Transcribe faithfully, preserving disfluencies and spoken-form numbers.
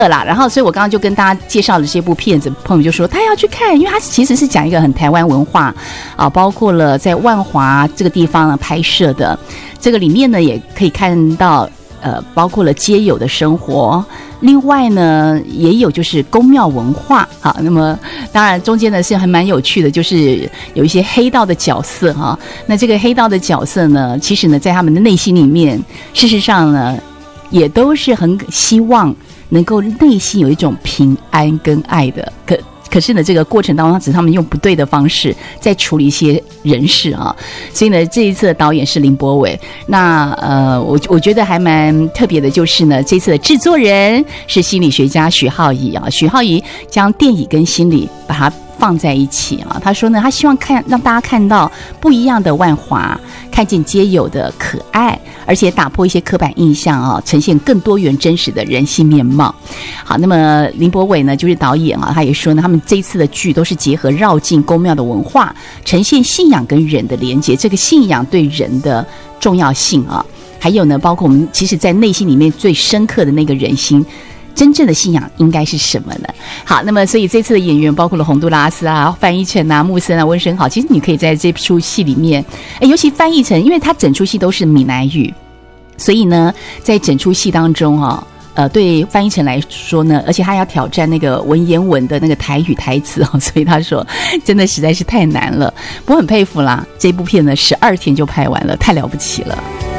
啦，然后所以我刚刚就跟大家介绍了这部片子，朋友就说他要去看，因为他其实是讲一个很台湾文化啊，包括了在万华这个地方呢拍摄的，这个里面呢也可以看到呃，包括了街友的生活。另外呢，也有就是宫庙文化，好，那么当然中间呢是还蛮有趣的，就是有一些黑道的角色哈。那这个黑道的角色呢，其实呢在他们的内心里面，事实上呢也都是很希望能够内心有一种平安跟爱的，可可是呢这个过程当中只是他们用不对的方式在处理一些人事啊，所以呢这一次的导演是林柏伟。那呃我我觉得还蛮特别的，就是呢这次的制作人是心理学家许浩仪啊，许浩仪将电影跟心理把它放在一起啊，他说呢他希望看让大家看到不一样的万华，看见街友的可爱，而且打破一些刻板印象啊，呈现更多元真实的人性面貌。好，那么林柏伟呢就是导演啊，他也说呢他们这一次的剧都是结合绕境宫庙的文化，呈现信仰跟人的连结，这个信仰对人的重要性啊，还有呢包括我们其实在内心里面最深刻的那个人心，真正的信仰应该是什么呢？好，那么所以这次的演员包括了洪都拉斯啊、范逸臣啊、木森啊、温升豪，其实你可以在这出戏里面，尤其范逸臣，因为他整出戏都是闽南语，所以呢在整出戏当中啊，呃，对范逸臣来说呢，而且他要挑战那个文言文的那个台语台词哦，所以他说真的实在是太难了。不过很佩服啦，这部片呢十二天就拍完了，太了不起了。